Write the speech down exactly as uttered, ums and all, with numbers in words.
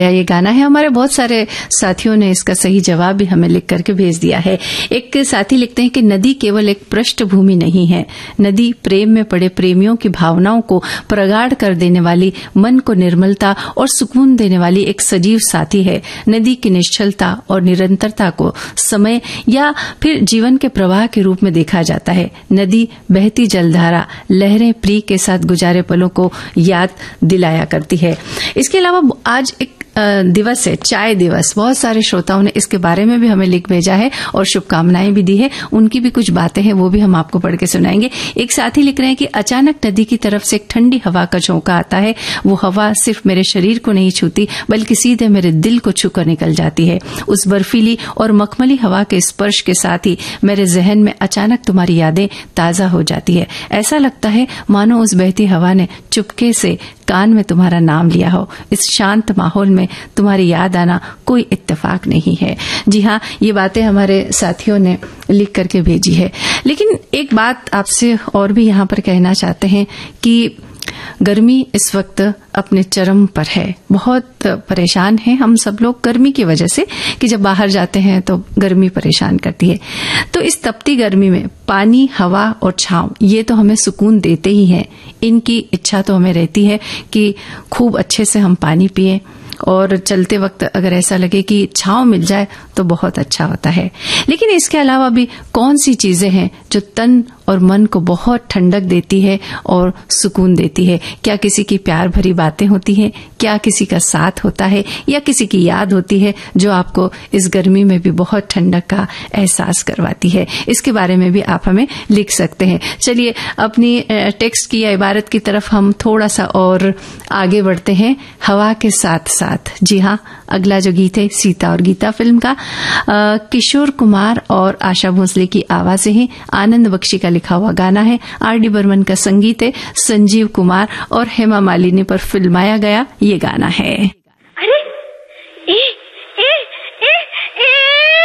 ये गाना है। हमारे बहुत सारे साथियों ने इसका सही जवाब भी हमें लिख करके भेज दिया है। एक साथी लिखते हैं कि नदी केवल एक पृष्ठभूमि नहीं है, नदी प्रेम में पड़े प्रेमियों की भावनाओं को प्रगाढ़ कर देने वाली, मन को निर्मलता और सुकून देने वाली एक सजीव साथी है। नदी की निश्चलता और निरंतरता को समय या फिर जीवन के प्रवाह के रूप में देखा जाता है। नदी बहती जलधारा, लहरें प्रिय के साथ गुजारे पलों को याद दिलाया करती है। इसके अलावा आज एक दिवस है, चाय दिवस। बहुत सारे श्रोताओं ने इसके बारे में भी हमें लिख भेजा है और शुभकामनाएं भी दी है। उनकी भी कुछ बातें हैं, वो भी हम आपको पढ़ के सुनाएंगे। एक साथी लिख रहे हैं कि अचानक नदी की तरफ से एक ठंडी हवा का झोंका आता है। वो हवा सिर्फ मेरे शरीर को नहीं छूती बल्कि सीधे मेरे दिल को छूकर निकल जाती है। उस बर्फीली और मखमली हवा के स्पर्श के साथ ही मेरे जहन में अचानक तुम्हारी यादें ताजा हो जाती है। ऐसा लगता है मानो उस बहती हवा ने चुपके से कान में तुम्हारा नाम लिया हो। इस शांत माहौल में तुम्हारी याद आना कोई इत्तेफाक नहीं है। जी हाँ, ये बातें हमारे साथियों ने लिख करके भेजी है। लेकिन एक बात आपसे और भी यहाँ पर कहना चाहते हैं कि गर्मी इस वक्त अपने चरम पर है। बहुत परेशान हैं हम सब लोग गर्मी की वजह से कि जब बाहर जाते हैं तो गर्मी परेशान करती है। तो इस तपती गर्मी में पानी, हवा और छांव ये तो हमें सुकून देते ही हैं। इनकी इच्छा तो हमें रहती है कि खूब अच्छे से हम पानी पिएं और चलते वक्त अगर ऐसा लगे कि छांव मिल जाए तो बहुत अच्छा होता है। लेकिन इसके अलावा भी कौन सी चीजें हैं जो तन और मन को बहुत ठंडक देती है और सुकून देती है? क्या किसी की प्यार भरी बातें होती हैं? क्या किसी का साथ होता है या किसी की याद होती है जो आपको इस गर्मी में भी बहुत ठंडक का एहसास करवाती है? इसके बारे में भी आप हमें लिख सकते हैं। चलिए अपनी टेक्स्ट की या इबारत की तरफ हम थोड़ा सा और आगे बढ़ते हैं। हवा के साथ साथ, जी हाँ, अगला जो गीत है सीता और गीता फिल्म का, आ, किशोर कुमार और आशा भोसले की आवाजें हैं। आनंद बख्शी का लिखा हुआ गाना है। आर डी बर्मन का संगीत है। संजीव कुमार और हेमा मालिनी पर फिल्माया गया ये गाना है।